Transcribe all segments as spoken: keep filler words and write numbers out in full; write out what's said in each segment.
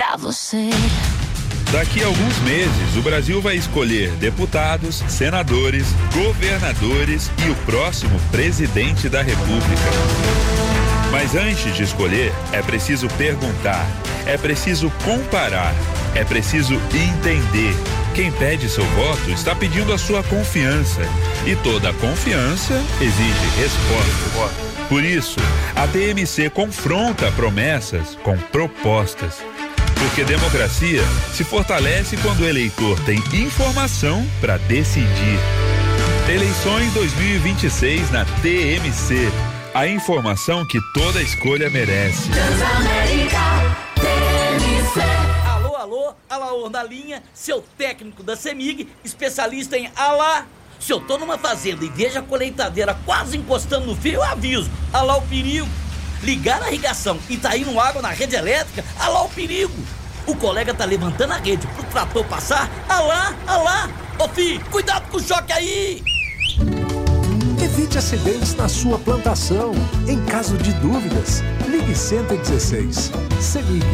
pra você. Daqui a alguns meses, o Brasil vai escolher deputados, senadores, governadores e o próximo presidente da República. Mas antes de escolher, é preciso perguntar, é preciso comparar, é preciso entender. Quem pede seu voto está pedindo a sua confiança. E toda confiança exige resposta. Por isso, a T M C confronta promessas com propostas. Porque democracia se fortalece quando o eleitor tem informação para decidir. Eleições dois mil e vinte e seis na T M C. A informação que toda escolha merece. Transamérica, T M C. Alô, alô, Alaor na linha, seu técnico da CEMIG, especialista em alá. Se eu tô numa fazenda e vejo a colheitadeira quase encostando no fio, eu aviso. Alá o perigo. Ligar a irrigação e tá indo água na rede elétrica, alá o perigo. O colega tá levantando a rede pro trator passar, alá, alá. Ô filho, cuidado com o choque aí. Evite acidentes na sua plantação. Em caso de dúvidas, ligue cento e dezesseis. CEMIG.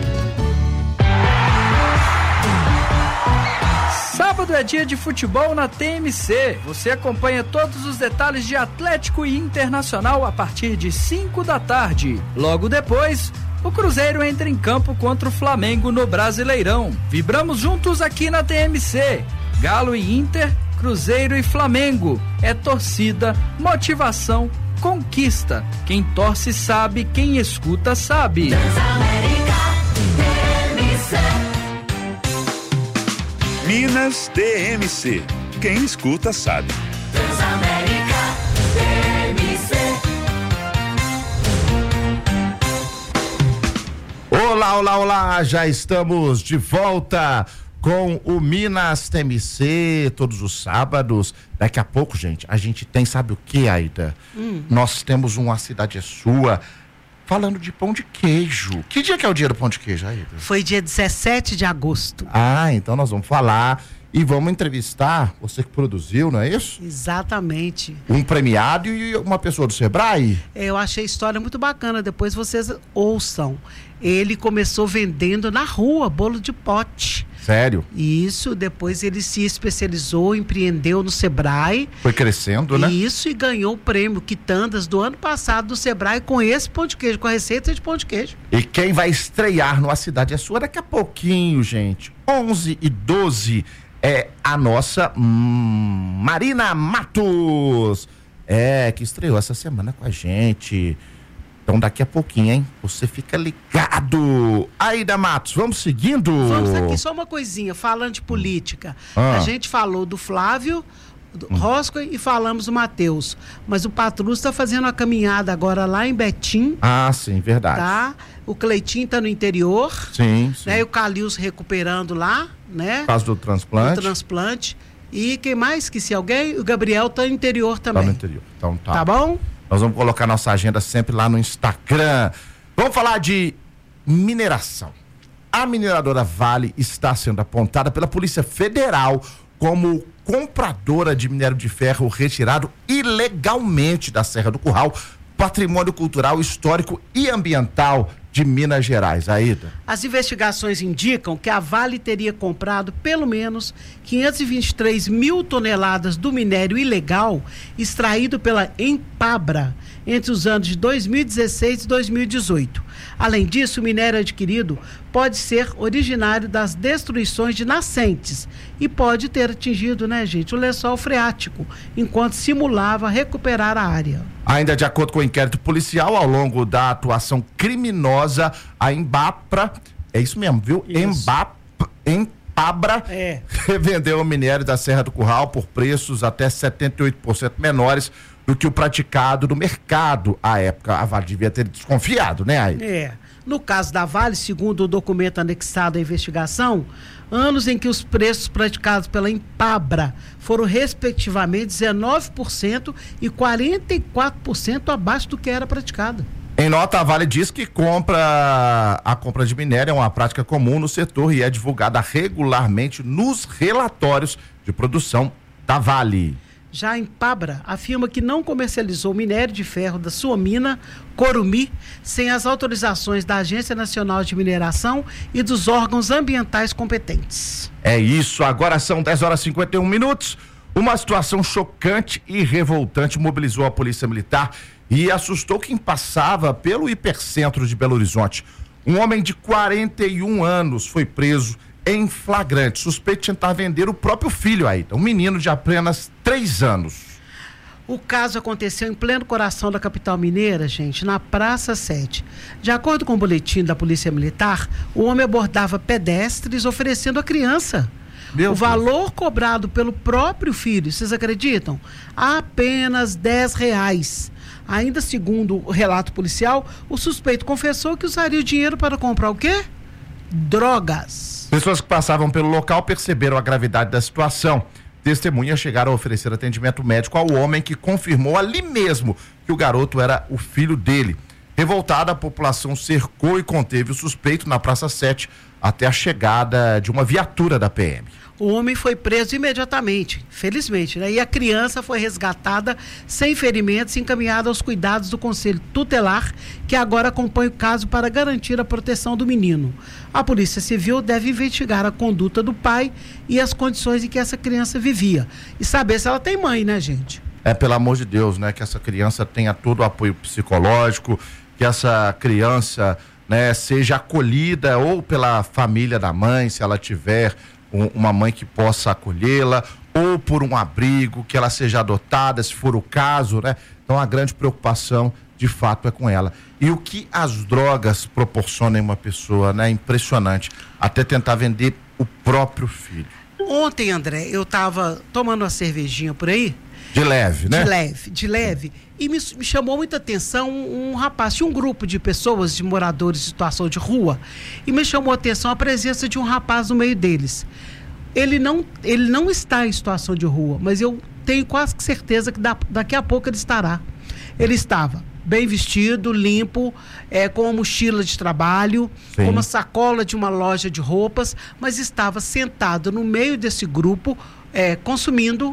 Sábado é dia de futebol na T M C. Você acompanha todos os detalhes de Atlético e Internacional a partir de cinco da tarde. Logo depois, o Cruzeiro entra em campo contra o Flamengo no Brasileirão. Vibramos juntos aqui na T M C. Galo e Inter, Cruzeiro e Flamengo. É torcida, motivação, conquista. Quem torce sabe, quem escuta sabe. Transamérica, T M C. Minas T M C. Quem escuta sabe. Transamérica, T M C. Olá, olá, olá, já estamos de volta com o Minas T M C, todos os sábados. Daqui a pouco, gente, a gente tem, sabe o que, Aida? Hum. Nós temos uma Cidade é Sua falando de pão de queijo. Que dia que é o dia do pão de queijo, Aida? Foi dia dezessete de agosto. Ah, então nós vamos falar e vamos entrevistar você que produziu, não é isso? Exatamente. Um premiado e uma pessoa do Sebrae? Eu achei a história muito bacana, depois vocês ouçam. Ele começou vendendo na rua bolo de pote. Sério? Isso, depois ele se especializou, empreendeu no Sebrae. Foi crescendo, né? Isso, e ganhou o prêmio Quitandas do ano passado do Sebrae com esse pão de queijo, com a receita de pão de queijo. E quem vai estrear no A Cidade é Sua daqui a pouquinho, gente. onze e doze é a nossa hum, Marina Matos. É, que estreou essa semana com a gente. Então daqui a pouquinho, hein? Você fica ligado. Aida Matos, vamos seguindo? Vamos aqui, só uma coisinha, falando de política. Ah. A gente falou do Flávio, do hum. Rosco e falamos do Matheus. Mas o Patrus está fazendo uma caminhada agora lá em Betim. Ah, sim, verdade. Tá? O Cleitinho tá no interior. Sim, sim. Né? E o Calil se recuperando lá, né? Por causa do transplante. Do transplante. E quem mais? Esqueci alguém? O Gabriel tá no interior também. Tá no interior. Então tá. Tá bom? Nós vamos colocar nossa agenda sempre lá no Instagram. Vamos falar de mineração. A mineradora Vale está sendo apontada pela Polícia Federal como compradora de minério de ferro retirado ilegalmente da Serra do Curral, patrimônio cultural, histórico e ambiental de Minas Gerais. Aida. As investigações indicam que a Vale teria comprado pelo menos quinhentas e vinte e três mil toneladas do minério ilegal extraído pela Empabra entre os anos de dois mil e dezesseis e dois mil e dezoito. Além disso, o minério adquirido pode ser originário das destruições de nascentes e pode ter atingido, né, gente, o lençol freático, enquanto simulava recuperar a área. Ainda de acordo com o inquérito policial, ao longo da atuação criminosa, a Embapra, é isso mesmo, viu? Embapra, Empabra, é. revendeu o minério da Serra do Curral por preços até setenta e oito por cento menores do que o praticado no mercado à época. A Vale devia ter desconfiado, né, aí? É. No caso da Vale, segundo o documento anexado à investigação, anos em que os preços praticados pela Empabra foram respectivamente dezenove por cento e quarenta e quatro por cento abaixo do que era praticado. Em nota, a Vale diz que compra, a compra de minério é uma prática comum no setor e é divulgada regularmente nos relatórios de produção da Vale. Já a Empabra afirma que não comercializou minério de ferro da sua mina, Corumi, sem as autorizações da Agência Nacional de Mineração e dos órgãos ambientais competentes. É isso, agora são dez horas e cinquenta e um minutos. Uma situação chocante e revoltante mobilizou a Polícia Militar e assustou quem passava pelo hipercentro de Belo Horizonte. Um homem de quarenta e um anos foi preso em flagrante, suspeito de tentar vender o próprio filho aí, um menino de apenas três anos. O caso aconteceu em pleno coração da capital mineira, gente, na Praça sete. De acordo com o boletim da Polícia Militar, o homem abordava pedestres oferecendo a criança. Meu o Deus. Valor cobrado pelo próprio filho, vocês acreditam? Apenas dez reais. Ainda segundo o relato policial, o suspeito confessou que usaria o dinheiro para comprar o quê? Drogas. Pessoas que passavam pelo local perceberam a gravidade da situação. Testemunhas chegaram a oferecer atendimento médico ao homem, que confirmou ali mesmo que o garoto era o filho dele. Revoltada, a população cercou e conteve o suspeito na Praça sete até a chegada de uma viatura da P M. O homem foi preso imediatamente, felizmente, né? E a criança foi resgatada sem ferimentos e encaminhada aos cuidados do Conselho Tutelar, que agora acompanha o caso para garantir a proteção do menino. A Polícia Civil deve investigar a conduta do pai e as condições em que essa criança vivia. E saber se ela tem mãe, né, gente? É, pelo amor de Deus, né? Que essa criança tenha todo o apoio psicológico, que essa criança, né, seja acolhida ou pela família da mãe, se ela tiver uma mãe que possa acolhê-la, ou por um abrigo, que ela seja adotada, se for o caso, né? Então a grande preocupação, de fato, é com ela. E o que as drogas proporcionam em uma pessoa, né? Impressionante. Até tentar vender o próprio filho. Ontem, André, eu estava tomando uma cervejinha por aí. De leve, né? De leve, de leve. E me, me chamou muita atenção um, um rapaz, tinha um grupo de pessoas, de moradores de situação de rua, e me chamou a atenção a presença de um rapaz no meio deles. Ele não, ele não está em situação de rua, mas eu tenho quase certeza que da, daqui a pouco ele estará. Ele estava bem vestido, limpo, é, com uma mochila de trabalho, Sim. com uma sacola de uma loja de roupas, mas estava sentado no meio desse grupo, é, consumindo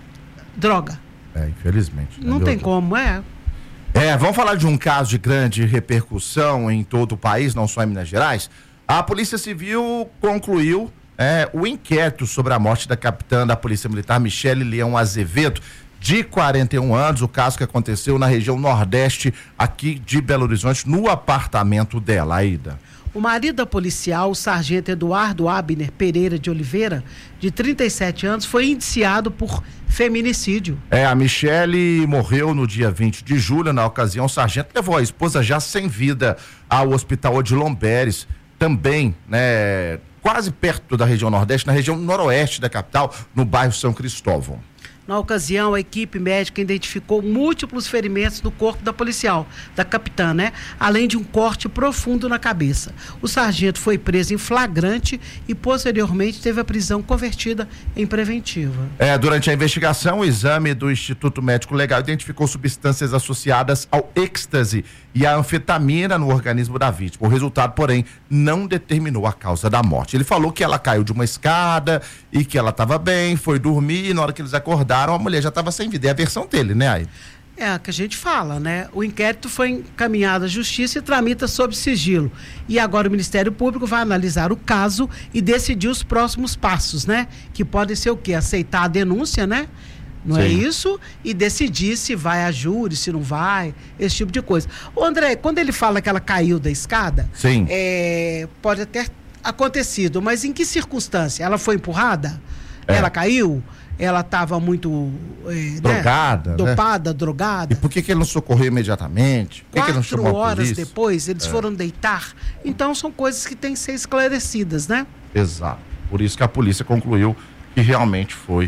droga. É, infelizmente. Não tem como, é. É, vamos falar de um caso de grande repercussão em todo o país, não só em Minas Gerais. A Polícia Civil concluiu é, o inquérito sobre a morte da capitã da Polícia Militar, Michele Leão Azevedo, de quarenta e um anos, o caso que aconteceu na região nordeste aqui de Belo Horizonte, no apartamento dela, Aida. O marido da policial, o sargento Eduardo Abner Pereira de Oliveira, de trinta e sete anos, foi indiciado por feminicídio. É, a Michele morreu no dia vinte de julho. Na ocasião, o sargento levou a esposa já sem vida ao hospital Odilon Beres, também, né, quase perto da região nordeste, na região noroeste da capital, no bairro São Cristóvão. Na ocasião, a equipe médica identificou múltiplos ferimentos no corpo da policial, da capitã, né? Além de um corte profundo na cabeça. O sargento foi preso em flagrante e, posteriormente, teve a prisão convertida em preventiva. É, durante a investigação, o exame do Instituto Médico Legal identificou substâncias associadas ao êxtase e à anfetamina no organismo da vítima. O resultado, porém, não determinou a causa da morte. Ele falou que ela caiu de uma escada e que ela estava bem, foi dormir, e na hora que eles acordaram, a mulher já estava sem vida. É a versão dele, né, aí? É a que a gente fala, né? O inquérito foi encaminhado à justiça e tramita sob sigilo. E agora o Ministério Público vai analisar o caso e decidir os próximos passos, né? Que podem ser o quê? Aceitar a denúncia, né? Não Sim. é isso? E decidir se vai a júri, se não vai, esse tipo de coisa. O André, quando ele fala que ela caiu da escada, Sim. É, pode ter acontecido, mas em que circunstância? Ela foi empurrada? É. Ela caiu? Ela estava muito é, drogada, né? dopada, né? drogada. E por que, que ele não socorreu imediatamente? Por que Quatro que ele não chamou a horas polícia? depois, eles é. foram deitar. Então, são coisas que têm que ser esclarecidas, né? Exato. Por isso que a polícia concluiu que realmente foi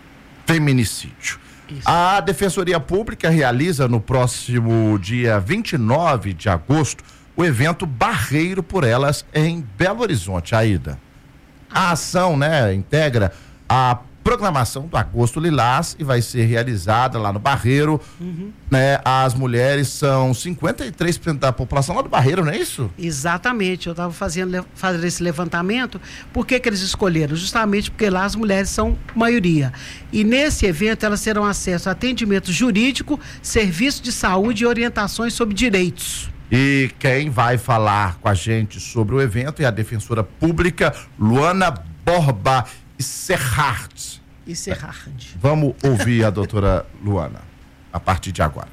feminicídio. Isso. A Defensoria Pública realiza no próximo dia vinte e nove de agosto o evento Barreiro por Elas em Belo Horizonte, Aida. A ação, né, integra a programação do Agosto Lilás e vai ser realizada lá no Barreiro, uhum. né? As mulheres são cinquenta e três por cento da população lá do Barreiro, não é isso? Exatamente, eu estava fazendo, fazendo esse levantamento. Por que que eles escolheram? Justamente porque lá as mulheres são maioria. E nesse evento elas terão acesso a atendimento jurídico, serviço de saúde e orientações sobre direitos. E quem vai falar com a gente sobre o evento é a defensora pública Luana Borba Serhard. E Serhard. Vamos ouvir a doutora Luana a partir de agora.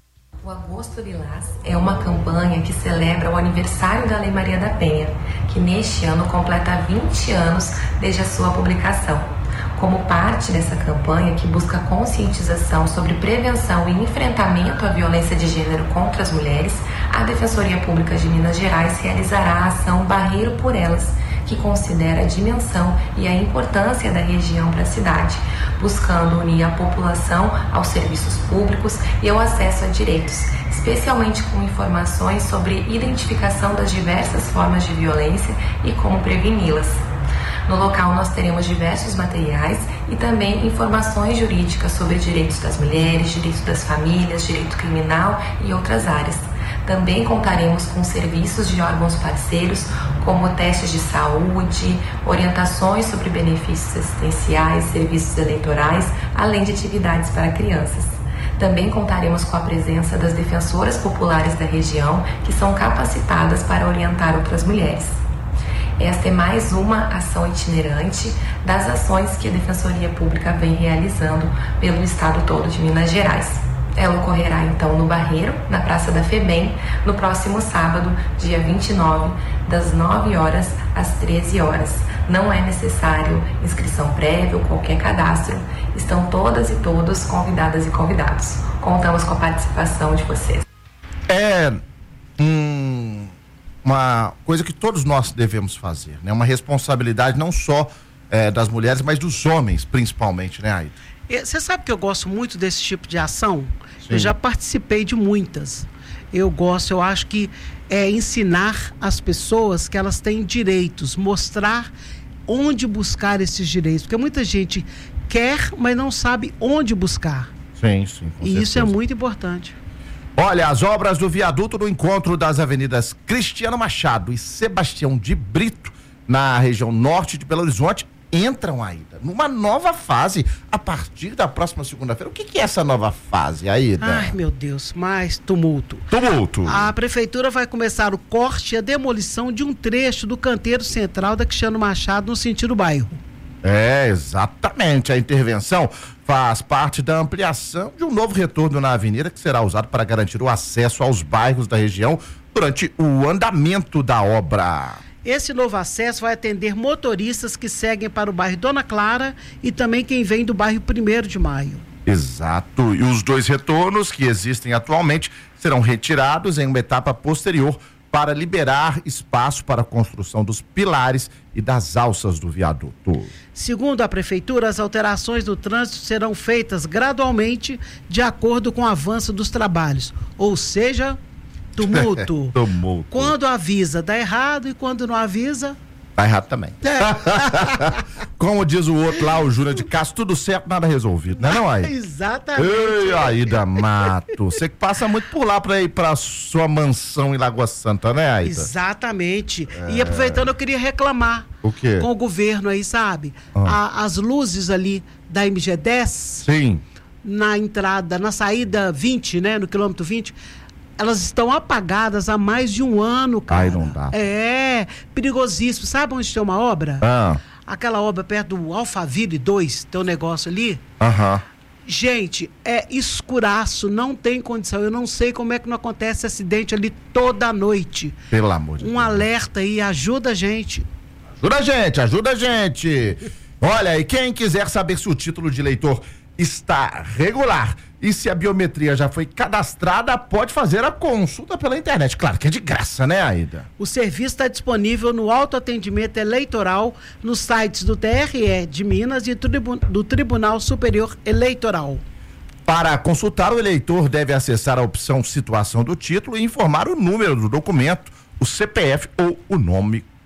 O Agosto Lilás é uma campanha que celebra o aniversário da Lei Maria da Penha, que neste ano completa vinte anos desde a sua publicação. Como parte dessa campanha que busca conscientização sobre prevenção e enfrentamento à violência de gênero contra as mulheres, a Defensoria Pública de Minas Gerais realizará a ação Barreiro por Elas, que considera a dimensão e a importância da região para a cidade, buscando unir a população aos serviços públicos e ao acesso a direitos, especialmente com informações sobre identificação das diversas formas de violência e como preveni-las. No local nós teremos diversos materiais e também informações jurídicas sobre direitos das mulheres, direitos das famílias, direito criminal e outras áreas. Também contaremos com serviços de órgãos parceiros, como testes de saúde, orientações sobre benefícios assistenciais, serviços eleitorais, além de atividades para crianças. Também contaremos com a presença das defensoras populares da região, que são capacitadas para orientar outras mulheres. Esta é mais uma ação itinerante das ações que a Defensoria Pública vem realizando pelo estado todo de Minas Gerais. Ela ocorrerá então no Barreiro, na Praça da FEBEM, no próximo sábado, dia vinte e nove, das nove horas às treze horas. Não é necessário inscrição prévia ou qualquer cadastro. Estão todas e todos convidadas e convidados. Contamos com a participação de vocês. É hum, uma coisa que todos nós devemos fazer, né? Uma responsabilidade não só é, das mulheres, mas dos homens, principalmente, né, Aida? Você sabe que eu gosto muito desse tipo de ação? Sim. Eu já participei de muitas. Eu gosto, eu acho que é ensinar as pessoas que elas têm direitos, mostrar onde buscar esses direitos, porque muita gente quer, mas não sabe onde buscar. Sim, sim. Com e certeza. Isso é muito importante. Olha, as obras do viaduto do encontro das avenidas Cristiano Machado e Sebastião de Brito, na região norte de Belo Horizonte, entram, Aida, numa nova fase a partir da próxima segunda-feira. O que, que é essa nova fase, Aida? Ai, meu Deus, mais tumulto. Tumulto. A prefeitura vai começar o corte e a demolição de um trecho do canteiro central da Cristiano Machado no sentido bairro. É, exatamente. A intervenção faz parte da ampliação de um novo retorno na avenida que será usado para garantir o acesso aos bairros da região durante o andamento da obra. Esse novo acesso vai atender motoristas que seguem para o bairro Dona Clara e também quem vem do bairro primeiro de Maio. Exato. E os dois retornos que existem atualmente serão retirados em uma etapa posterior para liberar espaço para a construção dos pilares e das alças do viaduto. Segundo a prefeitura, as alterações no trânsito serão feitas gradualmente de acordo com o avanço dos trabalhos. Ou seja, tumulto. Tumulto. Quando avisa, dá errado, e quando não avisa, tá errado também. É. Como diz o outro lá, o Júnior de Castro, tudo certo, nada resolvido, não é não, aí? Exatamente. Ei, Aida Mato, você que passa muito por lá pra ir pra sua mansão em Lagoa Santa, né, Aida? Exatamente. É. E aproveitando, eu queria reclamar o quê? Com o governo aí, sabe? Ah. A, as luzes ali da M G dez, sim, na entrada, na saída vinte, né, no quilômetro vinte, elas estão apagadas há mais de um ano, cara. Ai, não dá. É, perigosíssimo. Sabe onde tem uma obra? Ah. Aquela obra perto do Alphaville dois, tem um negócio ali. Aham. Gente, é escuraço, não tem condição. Eu não sei como é que não acontece acidente ali toda noite. Pelo amor de um Deus. Um alerta aí, ajuda a gente. Ajuda a gente, ajuda a gente. Olha, e quem quiser saber se o título de eleitor está regular e se a biometria já foi cadastrada, pode fazer a consulta pela internet. Claro que é de graça, né, Aida? O serviço está disponível no autoatendimento eleitoral nos sites do T R E de Minas e do Tribunal Superior Eleitoral. Para consultar, o eleitor deve acessar a opção Situação do Título e informar o número do documento, o C P F ou o nome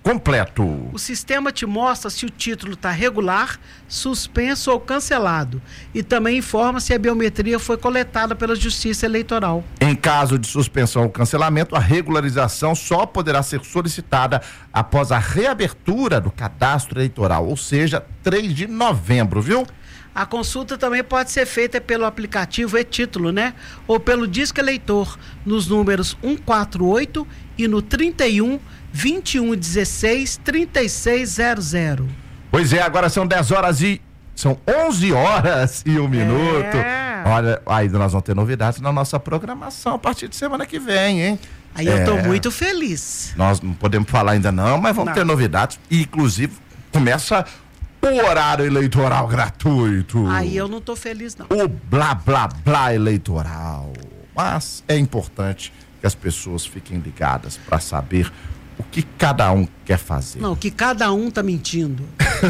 completo. O sistema te mostra se o título está regular, suspenso ou cancelado. E também informa se a biometria foi coletada pela Justiça Eleitoral. Em caso de suspensão ou cancelamento, a regularização só poderá ser solicitada após a reabertura do cadastro eleitoral, ou seja, três de novembro, viu? A consulta também pode ser feita pelo aplicativo e-Título, né? Ou pelo Disque Eleitor, nos números cento e quarenta e oito e no trinta e um, vinte e um, dezesseis, trinta e seis zero zero. Pois é, agora são dez horas e... São onze horas e um minuto. É. Olha, aí nós vamos ter novidades na nossa programação a partir de semana que vem, hein? Aí é, eu tô muito feliz. Nós não podemos falar ainda não, mas vamos não. ter novidades. E, inclusive, começa o horário eleitoral gratuito. Aí eu não tô feliz, não. O blá, blá, blá eleitoral. Mas é importante que as pessoas fiquem ligadas para saber o que cada um quer fazer. Não, que cada um tá mentindo.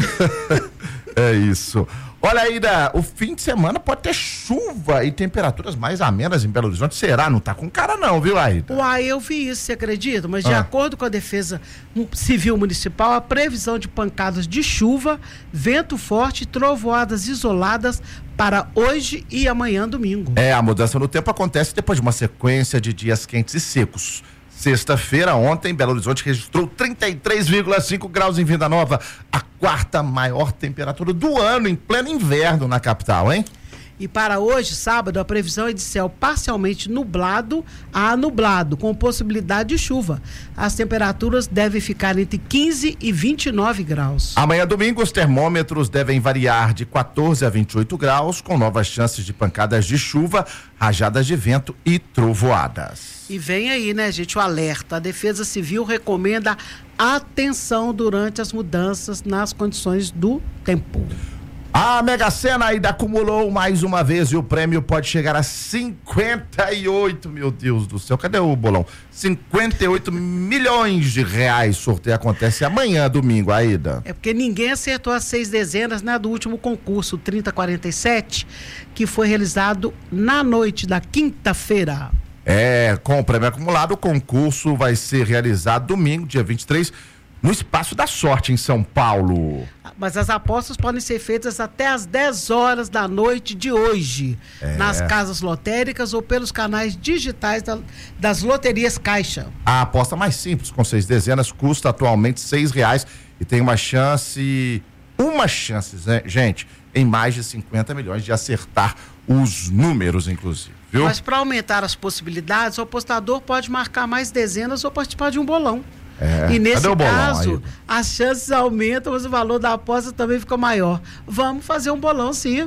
É isso. Olha aí, né, o fim de semana pode ter chuva e temperaturas mais amenas em Belo Horizonte. Será? Não tá com cara não, viu, Aida? Uai, eu vi isso, você acredita? Mas de Ah. acordo com a Defesa Civil Municipal, a previsão de pancadas de chuva, vento forte e trovoadas isoladas para hoje e amanhã, domingo. É, a mudança no tempo acontece depois de uma sequência de dias quentes e secos. Sexta-feira, ontem, Belo Horizonte registrou trinta e três vírgula cinco graus em Venda Nova, a quarta maior temperatura do ano, em pleno inverno na capital, hein? E para hoje, sábado, a previsão é de céu parcialmente nublado a nublado, com possibilidade de chuva. As temperaturas devem ficar entre quinze e vinte e nove graus. Amanhã, domingo, os termômetros devem variar de quatorze a vinte e oito graus, com novas chances de pancadas de chuva, rajadas de vento e trovoadas. E vem aí, né, gente, o alerta. A Defesa Civil recomenda atenção durante as mudanças nas condições do tempo. A Mega Sena ainda acumulou mais uma vez e o prêmio pode chegar a cinquenta e oito, meu Deus do céu, cadê o bolão? cinquenta e oito milhões de reais. Sorteio acontece amanhã, domingo, Aida. É porque ninguém acertou as seis dezenas, né, do último concurso, trinta quarenta e sete, que foi realizado na noite da quinta-feira. É, com o prêmio acumulado, o concurso vai ser realizado domingo, dia vinte e três, no Espaço da Sorte, em São Paulo. Mas as apostas podem ser feitas até às dez horas da noite de hoje, É. nas casas lotéricas ou pelos canais digitais da- das loterias Caixa. A aposta mais simples, com seis dezenas, custa atualmente seis reais e tem uma chance, uma chance, né, gente, em mais de cinquenta milhões de acertar os números, inclusive, viu? Mas para aumentar as possibilidades, o apostador pode marcar mais dezenas ou participar de um bolão. É. E nesse Cadê o bolão, caso, Aida? as chances aumentam, mas o valor da aposta também fica maior. Vamos fazer um bolão, sim.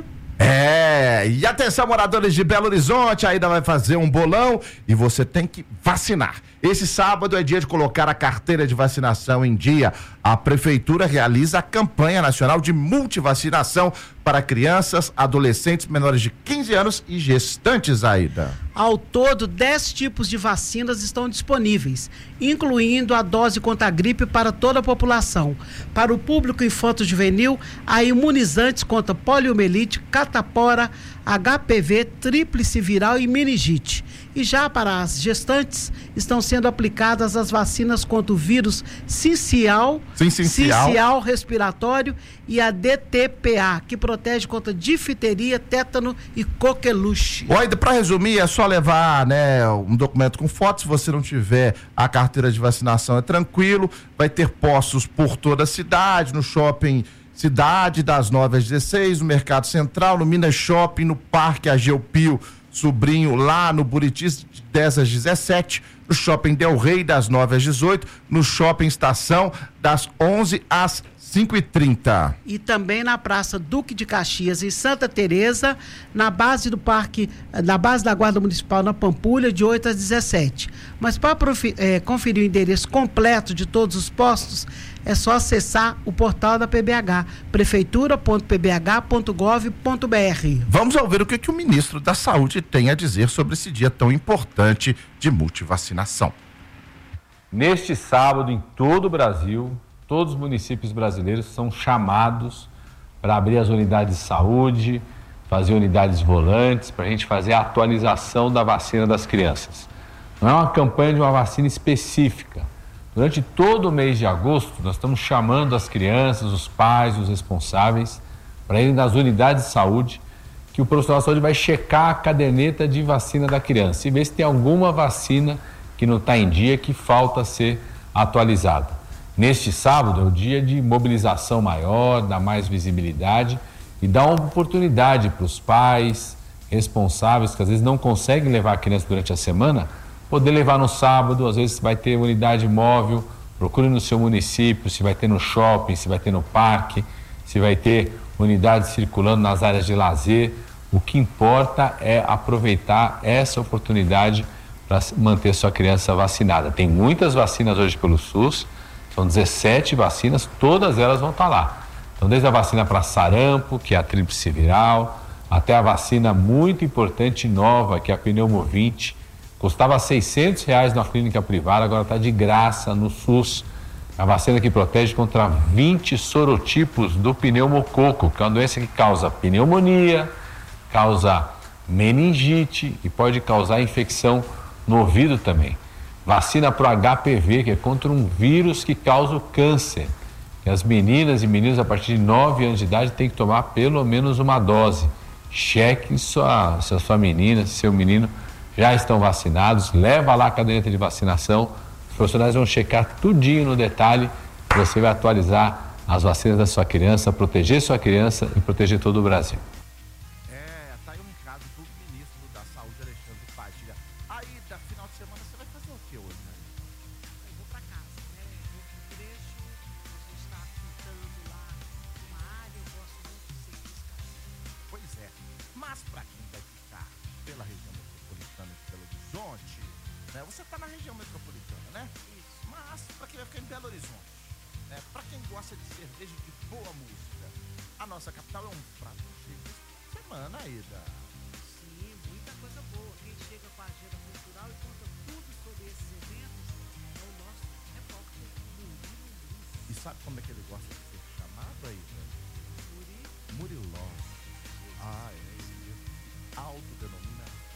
É, e atenção, moradores de Belo Horizonte, ainda vai fazer um bolão e você tem que vacinar. Esse sábado é dia de colocar a carteira de vacinação em dia. A Prefeitura realiza a campanha nacional de multivacinação para crianças, adolescentes menores de quinze anos e gestantes, Aida. Ao todo, dez tipos de vacinas estão disponíveis, incluindo a dose contra a gripe para toda a população. Para o público infanto-juvenil, há imunizantes contra poliomielite, catapora, H P V, tríplice viral e meningite. E já para as gestantes, estão sendo aplicadas as vacinas contra o vírus sincial, Sincial. sincial respiratório e a D T P A, que protege contra difteria, tétano e coqueluche. Oi, para resumir, é só levar, né, um documento com foto. Se você não tiver a carteira de vacinação, é tranquilo. Vai ter postos por toda a cidade, no shopping Cidade, das nove às dezesseis, no Mercado Central, no Minas Shopping, no Parque Ageu Pio Sobrinho, lá no Buriti, de dez às dezessete, no Shopping Del Rey, das nove às dezoito, no Shopping Estação, das onze às cinco e trinta. E também na Praça Duque de Caxias, em Santa Teresa, na base do parque, na base da Guarda Municipal, na Pampulha, de oito às dezessete. Mas para é, conferir o endereço completo de todos os postos, é só acessar o portal da P B H, prefeitura ponto p b h ponto gov ponto b r. Vamos ouvir o que, que o ministro da Saúde tem a dizer sobre esse dia tão importante de multivacinação. Neste sábado, em todo o Brasil, todos os municípios brasileiros são chamados para abrir as unidades de saúde, fazer unidades volantes, para a gente fazer a atualização da vacina das crianças. Não é uma campanha de uma vacina específica, Durante todo o mês de agosto, nós estamos chamando as crianças, os pais, os responsáveis, para irem nas unidades de saúde, que o profissional de saúde vai checar a caderneta de vacina da criança e ver se tem alguma vacina que não está em dia, que falta ser atualizada. Neste sábado é o dia de mobilização maior, dá mais visibilidade e dá uma oportunidade para os pais responsáveis, que às vezes não conseguem levar a criança durante a semana, poder levar no sábado. Às vezes vai ter unidade móvel, procure no seu município, se vai ter no shopping, se vai ter no parque, se vai ter unidades circulando nas áreas de lazer. O que importa é aproveitar essa oportunidade para manter sua criança vacinada. Tem muitas vacinas hoje pelo SUS, são dezessete vacinas, todas elas vão estar lá. Então, desde a vacina para sarampo, que é a tríplice viral, até a vacina muito importante nova, que é a pneumovinte, custava seiscentos reais na clínica privada, agora está de graça no SUS. A vacina que protege contra vinte sorotipos do pneumococo, que é uma doença que causa pneumonia, causa meningite e pode causar infecção no ouvido também. Vacina para o H P V, que é contra um vírus que causa o câncer. E as meninas e meninos a partir de nove anos de idade têm que tomar pelo menos uma dose. Cheque sua, se a sua menina, se seu menino já estão vacinados, leva lá a caderneta de vacinação. Os profissionais vão checar tudinho no detalhe. Você vai atualizar as vacinas da sua criança, proteger sua criança e proteger todo o Brasil. É, tá aí um recado do ministro da Saúde, Alexandre Padilha. Aí, da final de semana, você vai fazer o que hoje, né? Eu vou para casa, né? Eu vou pro trecho, você está pintando lá uma área, eu gosto muito de ser fiscal. Pois é, mas pra quem vai ficar pela região metropolitana de Belo Horizonte, né? Você tá na região metropolitana, né? Isso. Mas pra quem vai ficar em Belo Horizonte, né? Pra quem gosta de cerveja de boa música, a nossa capital é um prato cheio de semana, Aida. Sim, muita coisa boa. Quem chega com a agenda cultural e conta tudo sobre esses eventos é o nosso repórter Murilo Luiz. E sabe como é que ele gosta de ser chamado, Aida? Muri? Murilão. Ah, é isso. Autodenominado